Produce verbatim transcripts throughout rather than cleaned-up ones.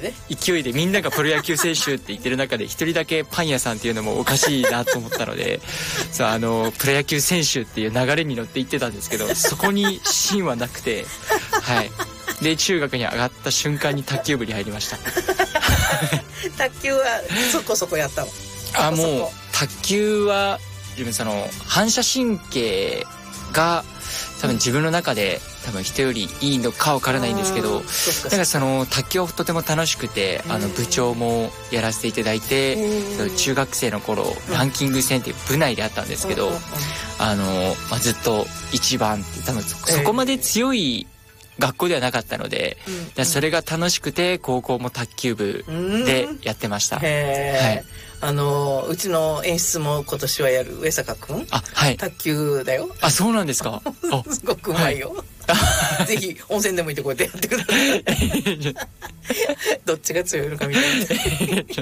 ね、 勢いでみんながプロ野球選手って言ってる中で一人だけパン屋さんっていうのもおかしいなと思ったのでそうあのプロ野球選手っていう流れに乗って言ってたんですけど、そこに芯はなくて、はいで中学に上がった瞬間に卓球部に入りました卓球はそこそこやったの？ あもう卓球は自分その反射神経が多分自分の中で多分人よりいいのかわからないんですけど、だからその卓球はとても楽しくて、あの部長もやらせていただいて、中学生の頃ランキング戦っていう部内であったんですけど、あの、まあ、ずっと一番って多分そこまで強い学校ではなかったので、それが楽しくて高校も卓球部でやってました。 へー、はいあのうちの演出も今年はやる上坂くん、 あ、はい、 卓球だよ。 あ、そうなんですかすごくうまいよ、はい、ぜひ温泉でも行ってこうやってやってくださいどっちが強いのかみたいな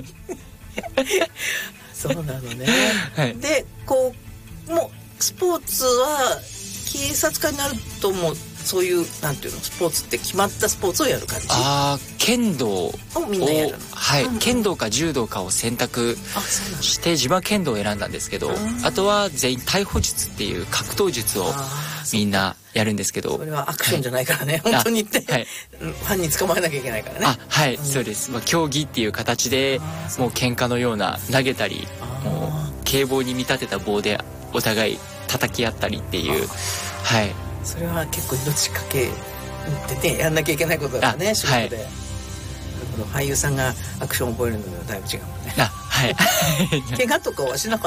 そうなのね、はい、でこうもうスポーツは警察官になるともうそういうなんていうのスポーツって決まったスポーツをやる感じ？ ああ剣道をみんなやるの？ はい、うん、剣道か柔道かを選択して自分は剣道を選んだんですけど、あとは全員逮捕術っていう格闘術をみんなやるんですけど、 それはアクションじゃないからね、はい、本当に言って、はい、ファンに捕まえなきゃいけないからね。 あはい、うん、そうです、まあ、競技っていう形でもう喧嘩のような投げたりもう警棒に見立てた棒でお互い叩き合ったりっていうはいそれは結構命かけてねやんなきゃいけないことだね仕事で、はい、俳優さんがアクションを覚えるのとだいぶ違うもんね。あはい怪我とかはしなかった？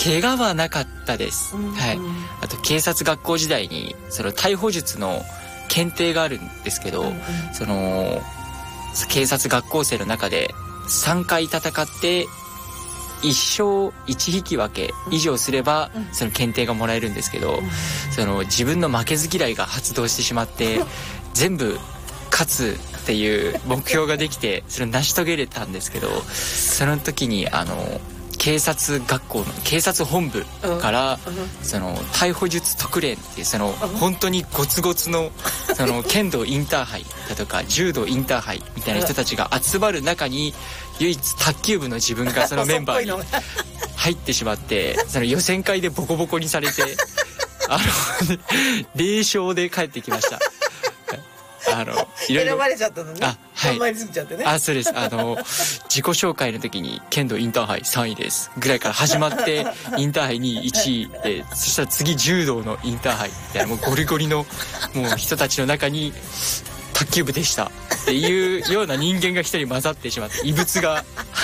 怪我はなかったです、うんうん、はい。あと警察学校時代にその逮捕術の検定があるんですけど、うんうん、その警察学校生の中でさんかい戦って一勝一引き分け以上すればその検定がもらえるんですけど、その自分の負けず嫌いが発動してしまって全部勝つっていう目標ができてそれを成し遂げれたんですけど、その時にあの警察学校の警察本部からその逮捕術特練っていうその本当にゴツゴツのその剣道インターハイだとか柔道インターハイみたいな人たちが集まる中に唯一卓球部の自分がそのメンバーに入ってしまってその予選会でボコボコにされてあの零勝で帰ってきました。あのいろいろ選ばれちゃったのね。あ、はい。頑張りすぎちゃってね。 あ、そうです。あの自己紹介の時に剣道インターハイさんいですぐらいから始まってインターハイにいいちいで、そしたら次柔道のインターハイみたいなもうゴリゴリのもう人たちの中に卓球部でしたっていうような人間が一人混ざってしまって異物が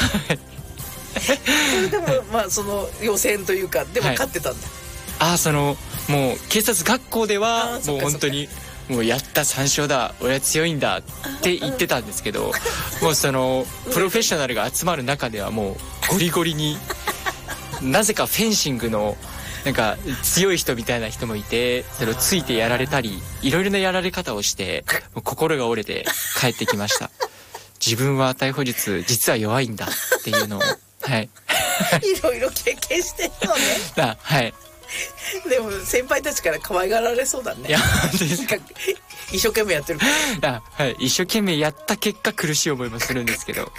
でもまあその予選というかでも勝ってたんだ。 はい、あ、そのもう警察学校ではもう本当にもうやったさん勝だ俺は強いんだって言ってたんですけどもうそのプロフェッショナルが集まる中ではもうゴリゴリになぜかフェンシングのなんか強い人みたいな人もいてそれをついてやられたりいろいろなやられ方をしてもう心が折れて帰ってきました。自分は逮捕術実は弱いんだっていうのをはいいろいろ経験してるのね。 あ、はいでも先輩たちから可愛がられそうだね。 いや本当ですか。 一生懸命やってるから。あ、はい、一生懸命やった結果苦しい思いもするんですけどはい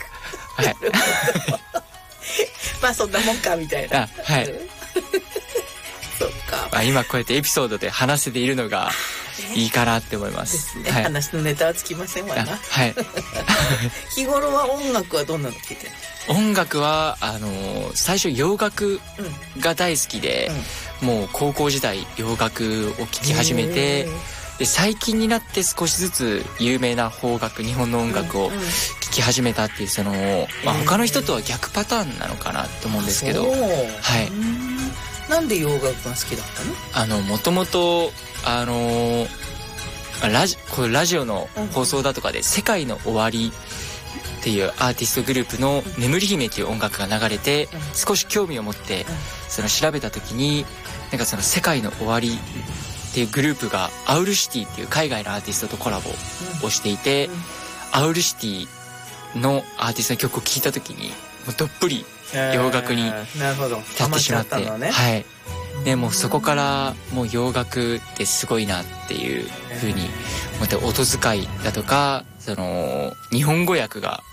まあそんなもんかみたいな。 あ、はいそっか、 まあ、今こうやってエピソードで話せているのがいいかなって思います。 ですね、はい、話のネタはつきませんわな。 はい日頃は音楽はどんなの聴いてるの？ 音楽はあのー、最初洋楽が大好きで、うん、もう高校時代洋楽を聴き始めて、で最近になって少しずつ有名な邦楽日本の音楽を聴き始めたっていうその、まあ、他の人とは逆パターンなのかなと思うんですけど、はい。 なんで洋楽が好きだったの？ あのもともとあのー、ラジこうラジオの放送だとかで「世界の終わり」っていうアーティストグループの「眠り姫」っていう音楽が流れて少し興味を持ってその調べた時になんかその「世界の終わり」っていうグループがアウルシティっていう海外のアーティストとコラボをしていて、アウルシティのアーティストの曲を聴いた時にもうどっぷり洋楽に立ってしまって、 ね、 はい。でもうそこからもう洋楽ってすごいなっていう風に思って、音遣いだとかその日本語訳が